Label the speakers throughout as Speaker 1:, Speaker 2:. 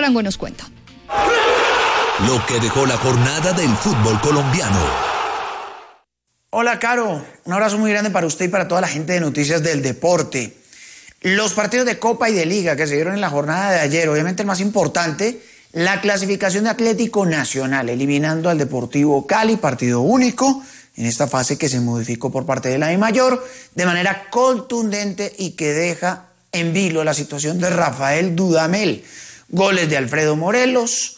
Speaker 1: Arango nos cuenta.
Speaker 2: Lo que dejó la jornada del fútbol colombiano.
Speaker 3: Hola, Caro. Un abrazo muy grande para usted y para toda la gente de Noticias del Deporte. Los partidos de Copa y de Liga que se dieron en la jornada de ayer, obviamente el más importante, la clasificación de Atlético Nacional, eliminando al Deportivo Cali, partido único, en esta fase que se modificó por parte de la DIMAYOR, de manera contundente y que deja en vilo la situación de Rafael Dudamel. Goles de Alfredo Morelos,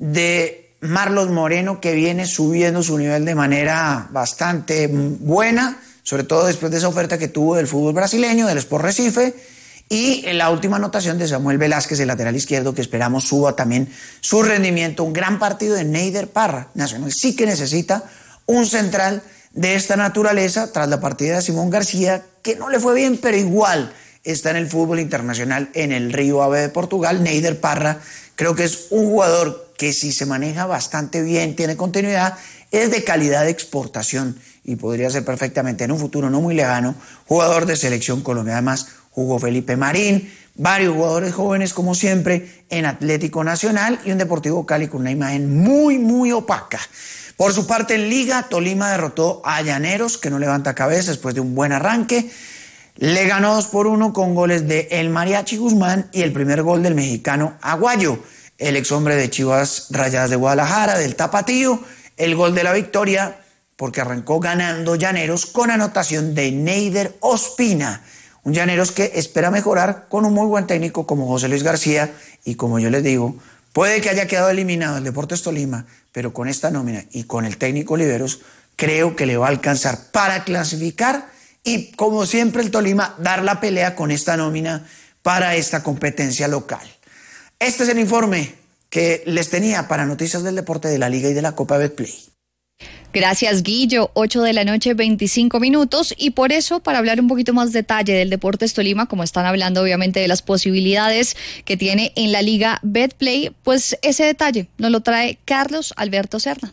Speaker 3: de Marlos Moreno, que viene subiendo su nivel de manera bastante buena, sobre todo después de esa oferta que tuvo del fútbol brasileño, del Sport Recife, y en la última anotación de Samuel Velázquez, el lateral izquierdo, que esperamos suba también su rendimiento. Un gran partido de Neider Parra. Nacional sí que necesita un central de esta naturaleza tras la partida de Simón García, que no le fue bien, pero igual está en el fútbol internacional en el Río Ave de Portugal. Neider Parra creo que es un jugador que si se maneja bastante bien, tiene continuidad, es de calidad de exportación y podría ser perfectamente en un futuro no muy lejano jugador de selección Colombia. Además, jugó Felipe Marín, varios jugadores jóvenes como siempre en Atlético Nacional y un Deportivo Cali con una imagen muy, muy opaca. Por su parte en Liga, Tolima derrotó a Llaneros, que no levanta cabeza después de un buen arranque. Le ganó 2-1 con goles de El Mariachi Guzmán y el primer gol del mexicano Aguayo, el exhombre de Chivas Rayadas de Guadalajara, del Tapatío, el gol de la victoria, porque arrancó ganando Llaneros con anotación de Neider Ospina. Un Llaneros que espera mejorar con un muy buen técnico como José Luis García, y como yo les digo, puede que haya quedado eliminado el Deportes Tolima, pero con esta nómina y con el técnico Oliveros, creo que le va a alcanzar para clasificar y, como siempre, el Tolima dar la pelea con esta nómina para esta competencia local. Este es el informe que les tenía para Noticias del Deporte de la Liga y de la Copa Betplay.
Speaker 1: Gracias, Guillo. 8:25 p.m. Y por eso, para hablar un poquito más detalle del Deportes Tolima, como están hablando obviamente de las posibilidades que tiene en la Liga Betplay, pues ese detalle nos lo trae Carlos Alberto Cerda.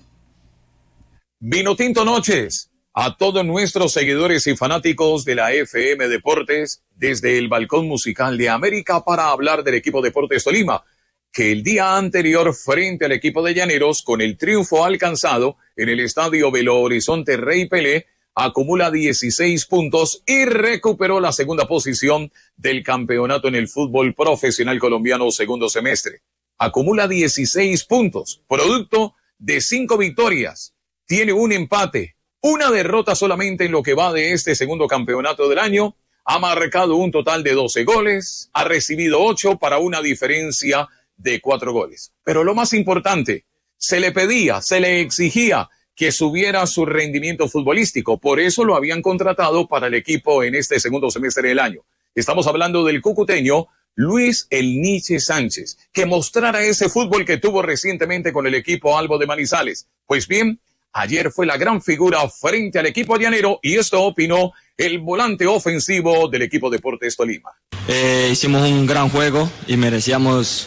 Speaker 4: Vinotinto Noches. A todos nuestros seguidores y fanáticos de la FM Deportes, desde el balcón musical de América para hablar del equipo Deportes Tolima, que el día anterior frente al equipo de Llaneros, con el triunfo alcanzado en el estadio Belo Horizonte Rey Pelé, acumula 16 puntos y recuperó la segunda posición del campeonato en el fútbol profesional colombiano segundo semestre. Acumula 16 puntos, producto de 5 victorias, tiene un empate, una derrota solamente en lo que va de este segundo campeonato del año, ha marcado un total de 12 goles, ha recibido 8 para una diferencia de 4 goles. Pero lo más importante, se le pedía, se le exigía que subiera su rendimiento futbolístico. Por eso lo habían contratado para el equipo en este segundo semestre del año. Estamos hablando del cucuteño Luis El Niche Sánchez, que mostrara ese fútbol que tuvo recientemente con el equipo Albo de Manizales. Pues bien, ayer fue la gran figura frente al equipo llanero y esto opinó el volante ofensivo del equipo Deportes Tolima.
Speaker 5: Hicimos un gran juego y merecíamos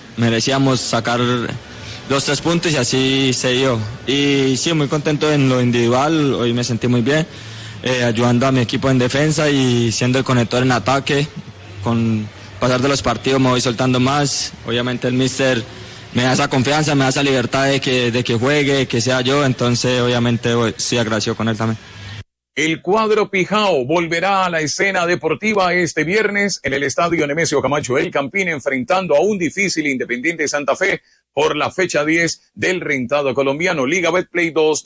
Speaker 5: sacar los 3 puntos y así se dio. Y sí, muy contento en lo individual, hoy me sentí muy bien, ayudando a mi equipo en defensa y siendo el conector en ataque. Con pasar de los partidos me voy soltando más, obviamente el míster me da esa confianza, me da esa libertad de que juegue, que sea yo, entonces obviamente sí agradecido con él también.
Speaker 4: El cuadro Pijao volverá a la escena deportiva este viernes en el estadio Nemesio Camacho El Campín, enfrentando a un difícil Independiente Santa Fe por la fecha 10 del rentado colombiano Liga Betplay 2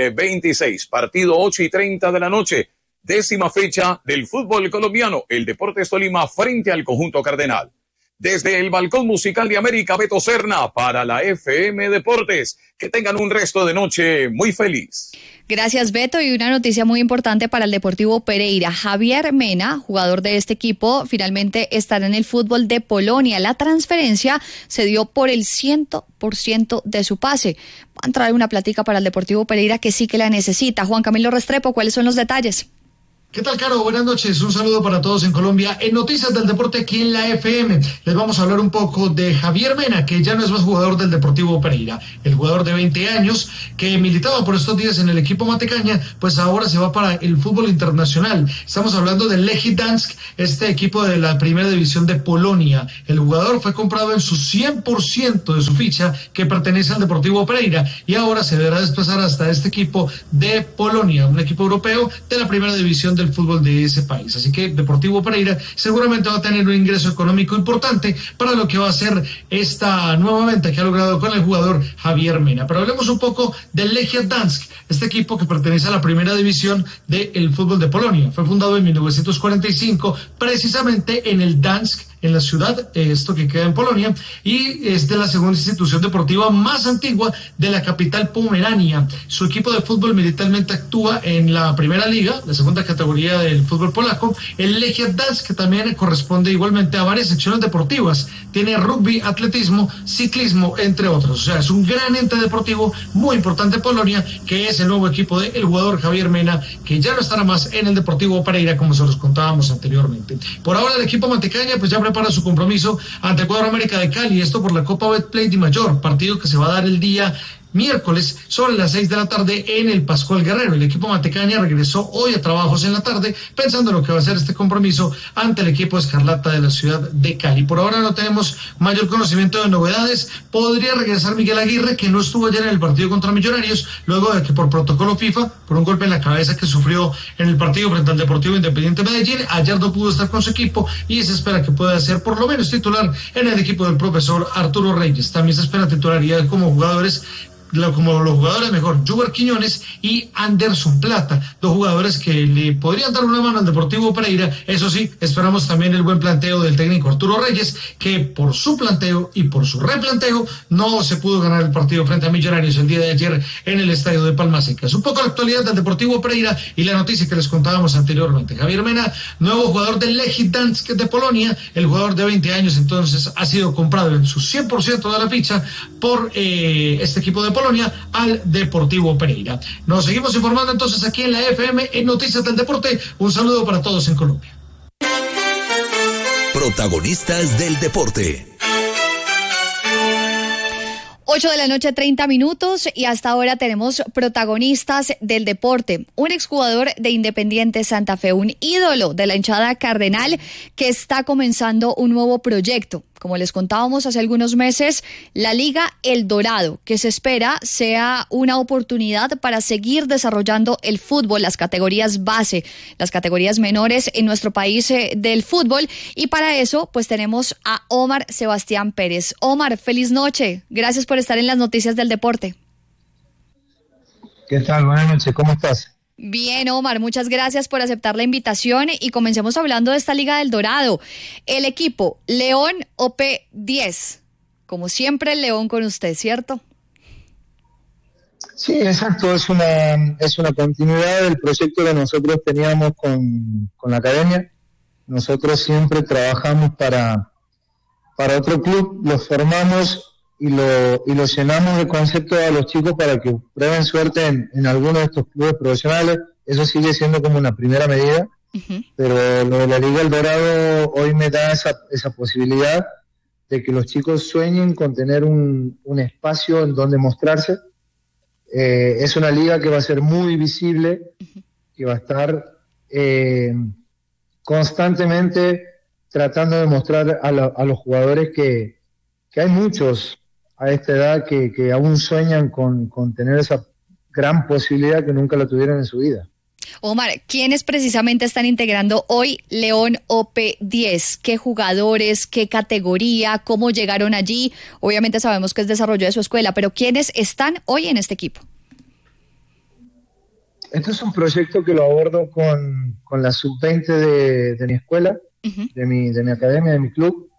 Speaker 4: 2026. Partido 8:30 de la noche, 10ª fecha del fútbol colombiano, el Deportes Tolima frente al conjunto Cardenal. Desde el balcón musical de América, Beto Serna para la FM Deportes. Que tengan un resto de noche muy feliz.
Speaker 1: Gracias, Beto. Y una noticia muy importante para el Deportivo Pereira. Javier Mena, jugador de este equipo, finalmente estará en el fútbol de Polonia. La transferencia se dio por el 100% de su pase. Van a traer una plática para el Deportivo Pereira que sí que la necesita. Juan Camilo Restrepo, ¿cuáles son los detalles?
Speaker 6: ¿Qué tal, Caro? Buenas noches, un saludo para todos en Colombia. En Noticias del Deporte aquí en la FM les vamos a hablar un poco de Javier Mena, que ya no es más jugador del Deportivo Pereira. El jugador de 20 años que militaba por estos días en el equipo Matecaña, pues ahora se va para el fútbol internacional. Estamos hablando del Lechii Gdańsk, este equipo de la primera división de Polonia. El jugador fue comprado en su 100% de su ficha, que pertenece al Deportivo Pereira, y ahora se deberá desplazar hasta este equipo de Polonia, un equipo europeo de la primera división del fútbol de ese país. Así que Deportivo Pereira seguramente va a tener un ingreso económico importante para lo que va a ser esta nueva venta que ha logrado con el jugador Javier Mena. Pero hablemos un poco del Lechii Gdańsk, este equipo que pertenece a la primera división del fútbol de Polonia. Fue fundado en 1945 precisamente en el Gdańsk, en la ciudad, esto que queda en Polonia, y es de la segunda institución deportiva más antigua de la capital Pomerania. Su equipo de fútbol militarmente actúa en la primera liga, la segunda categoría del fútbol polaco. El Lechii Gdańsk, que también corresponde igualmente a varias secciones deportivas, tiene rugby, atletismo, ciclismo, entre otros. O sea, es un gran ente deportivo muy importante en Polonia, que es el nuevo equipo del jugador Javier Mena, que ya no estará más en el Deportivo Pereira, como se los contábamos anteriormente. Por ahora el equipo Matecaña pues ya para su compromiso ante el cuadro América de Cali, esto por la Copa Betplay de Mayor, partido que se va a dar el día miércoles sobre las 6 de la tarde en el Pascual Guerrero. El equipo Matecaña regresó hoy a trabajos en la tarde pensando en lo que va a ser este compromiso ante el equipo Escarlata de la ciudad de Cali. Por ahora no tenemos mayor conocimiento de novedades. Podría regresar Miguel Aguirre, que no estuvo ayer en el partido contra Millonarios, luego de que por protocolo FIFA, por un golpe en la cabeza que sufrió en el partido frente al Deportivo Independiente Medellín, ayer no pudo estar con su equipo y se espera que pueda ser por lo menos titular en el equipo del profesor Arturo Reyes. También se espera titularidad como jugadores mejor, Juber Quiñones y Anderson Plata, dos jugadores que le podrían dar una mano al Deportivo Pereira. Eso sí, esperamos también el buen planteo del técnico Arturo Reyes, que por su planteo y por su replanteo no se pudo ganar el partido frente a Millonarios el día de ayer en el estadio de Palmas Secas. Un poco la actualidad del Deportivo Pereira y la noticia que les contábamos anteriormente. Javier Mena, nuevo jugador del Lechii Gdańsk de Polonia, el jugador de 20 años entonces ha sido comprado en su 100% de la ficha por este equipo de Polonia al Deportivo Pereira. Nos seguimos informando entonces aquí en la FM en Noticias del Deporte. Un saludo para todos en Colombia.
Speaker 2: Protagonistas del deporte.
Speaker 1: 8 de la noche, 30 minutos, y hasta ahora tenemos protagonistas del deporte. Un exjugador de Independiente Santa Fe, un ídolo de la hinchada cardenal, que está comenzando un nuevo proyecto. Como les contábamos hace algunos meses, la Liga El Dorado, que se espera sea una oportunidad para seguir desarrollando el fútbol, las categorías base, las categorías menores en nuestro país del fútbol. Y para eso, pues tenemos a Omar Sebastián Pérez. Omar, feliz noche. Gracias por estar en las noticias del deporte.
Speaker 7: ¿Qué tal? Buenas noches, ¿cómo estás?
Speaker 1: Bien, Omar, muchas gracias por aceptar la invitación y comencemos hablando de esta Liga del Dorado. El equipo León OP10, como siempre el León con usted, ¿cierto?
Speaker 7: Sí, exacto, es una continuidad del proyecto que nosotros teníamos con la academia. Nosotros siempre trabajamos para otro club, los formamos y lo llenamos de conceptos a los chicos para que prueben suerte en alguno de estos clubes profesionales. Eso sigue siendo como una primera medida, pero lo de la Liga El Dorado hoy me da esa posibilidad de que los chicos sueñen con tener un espacio en donde mostrarse. Es una liga que va a ser muy visible, que va a estar constantemente tratando de mostrar a los jugadores que hay muchos a esta edad que aún sueñan con tener esa gran posibilidad que nunca la tuvieron en su vida.
Speaker 1: Omar, ¿quiénes precisamente están integrando hoy León OP10? ¿Qué jugadores, qué categoría, cómo llegaron allí? Obviamente sabemos que es desarrollo de su escuela, pero ¿quiénes están hoy en este equipo?
Speaker 7: Este es un proyecto que lo abordo con la sub-20 de mi escuela, de mi academia, de mi club,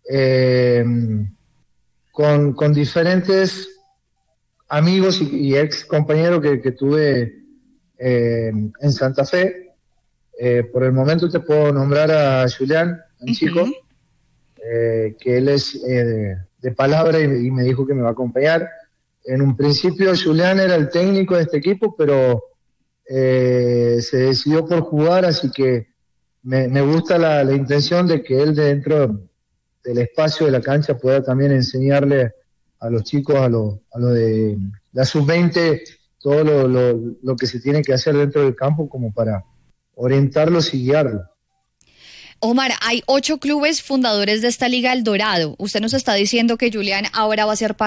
Speaker 7: con diferentes amigos y ex compañeros que tuve en Santa Fe. Por el momento te puedo nombrar a Julián, un chico, que él es de palabra y me dijo que me va a acompañar. En un principio Julián era el técnico de este equipo, pero se decidió por jugar, así que me gusta la intención de que él dentro del espacio de la cancha pueda también enseñarle a los chicos, a lo de la sub-20, todo lo que se tiene que hacer dentro del campo como para orientarlos y guiarlos.
Speaker 1: Omar, hay 8 clubes fundadores de esta Liga El Dorado. Usted nos está diciendo que Julián ahora va a ser parte